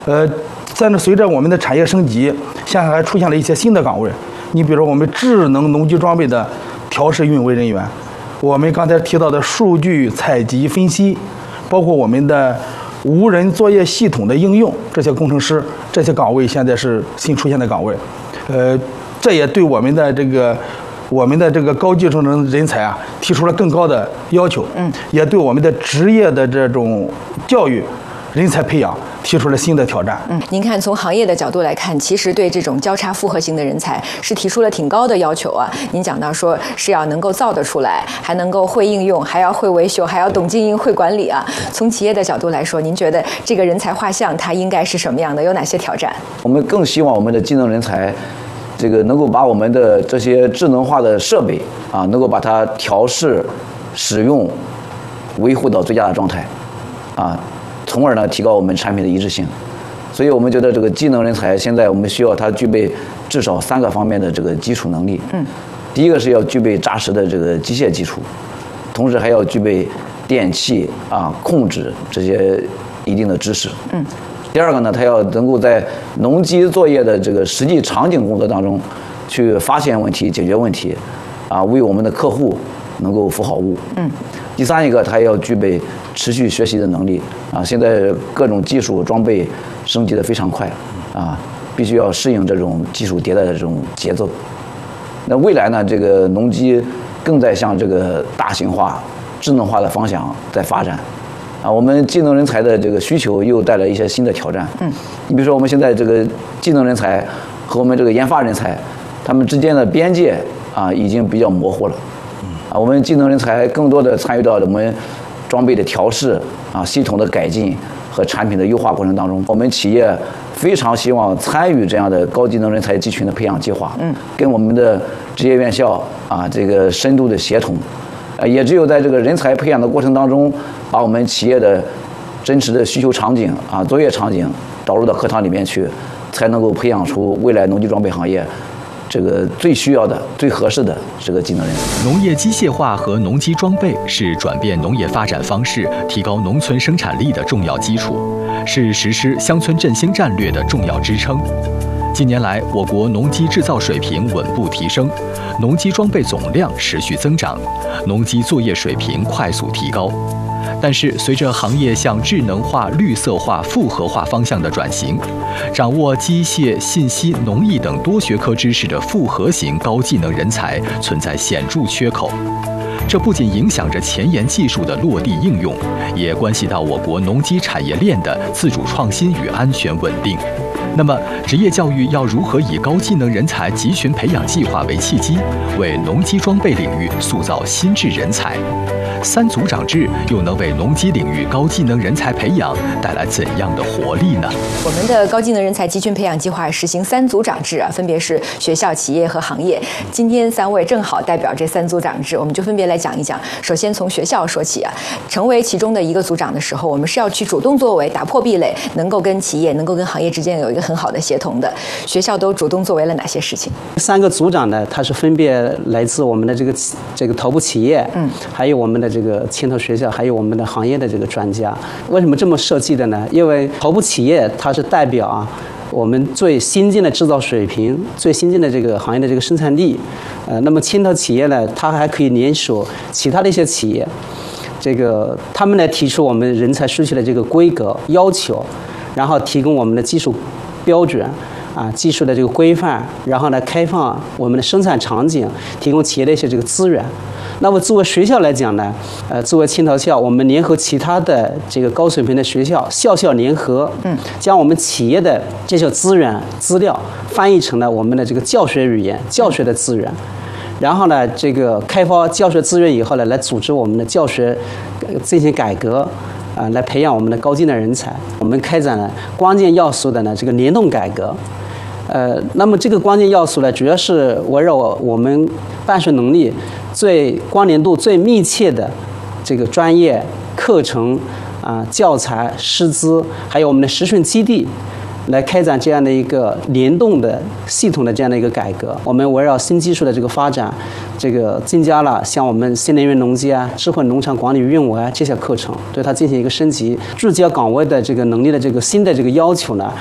随着我们的产业升级，现在还出现了一些新的岗位。你比如说，我们智能农机装备的调试运维人员，我们刚才提到的数据采集分析，包括我们的无人作业系统的应用，这些工程师，这些岗位现在是新出现的岗位。这也对我们的这个高技术人才啊提出了更高的要求。也对我们的职业的这种教育、人才培养提出了新的挑战。 您看，从行业的角度来看，其实对这种交叉复合型的人才是提出了挺高的要求啊。您讲到说是要能够造得出来，还能够会应用，还要会维修，还要懂经营、会管理啊。从企业的角度来说，您觉得这个人才画像它应该是什么样的？有哪些挑战？ 我们更希望我们的技能人才，这个能够把我们的这些智能化的设备啊，能够把它调试、使用、维护到最佳的状态，啊。从而呢提高我们产品的一致性，所以我们觉得这个技能人才现在我们需要他具备至少3个方面的这个基础能力。第一个是要具备扎实的这个机械基础，同时还要具备电气控制这些一定的知识。第二个呢，他要能够在农机作业的这个实际场景工作当中去发现问题、解决问题，为我们的客户能够服好务。第三一个，他要具备持续学习的能力现在各种技术装备升级的非常快必须要适应这种技术迭代的这种节奏。那未来呢，这个农机更在向这个大型化、智能化的方向在发展我们技能人才的这个需求又带来一些新的挑战。你比如说我们现在这个技能人才和我们这个研发人才，他们之间的边界已经比较模糊了。我们技能人才更多的参与到我们装备的调试系统的改进和产品的优化过程当中。我们企业非常希望参与这样的高技能人才集群的培养计划，跟我们的职业院校这个深度的协同，也只有在这个人才培养的过程当中，把我们企业的真实的需求场景作业场景导入到课堂里面去，才能够培养出未来农机装备行业这个最需要的、最合适的这个技能人才。 农业机械化和农机装备是转变农业发展方式、提高农村生产力的重要基础，是实施乡村振兴战略的重要支撑。近年来，我国农机制造水平稳步提升，农机装备总量持续增长，农机作业水平快速提高。但是，随着行业向智能化、绿色化、复合化方向的转型，掌握机械、信息、农艺等多学科知识的复合型高技能人才存在显著缺口。这不仅影响着前沿技术的落地应用，也关系到我国农机产业链的自主创新与安全稳定。那么，职业教育要如何以高技能人才集群培养计划为契机，为农机装备领域塑造新质人才？3组长制又能为农机领域高技能人才培养带来怎样的活力呢？ 我们的高技能人才集群培养计划实行3组长制分别是学校、企业和行业。今天3位正好代表这3组长制，我们就分别来讲一讲。首先从学校说起成为其中的一个组长的时候，我们是要去主动作为，打破壁垒，能够跟企业、能够跟行业之间有一个很好的协同的。学校都主动作为了哪些事情 ？3个组长呢，他是分别来自我们的这个头部企业，还有我们的这个牵头学校，还有我们的行业的这个专家。为什么这么设计的呢？因为头部企业它是代表我们最新进的制造水平、最新进的这个行业的这个生产力。那么牵头企业呢，它还可以联手其他的一些企业，他们来提出我们人才需求的这个规格要求，然后提供我们的技术标准。技术的这个规范，然后呢，开放我们的生产场景，提供企业的一些这个资源。那么作为学校来讲呢，作为青桃校，我们联合其他的这个高水平的学校，校校联合，将我们企业的这些资源资料翻译成了我们的这个教学语言、教学的资源。然后呢，这个开发教学资源以后呢，来组织我们的教学进行改革。来培养我们的高技能人才。我们开展了关键要素的这个联动改革。那么这个关键要素呢，主要是围绕我们办学能力最关联度最密切的这个专业课程教材师资，还有我们的实训基地来开展这样的一个联动的系统的这样的一个改革。我们围绕新技术的这个发展，这个增加了像我们新能源农机啊、智慧农场管理运维啊这些课程，对它进行一个升级，聚焦岗位的这个能力的这个新的这个要求呢，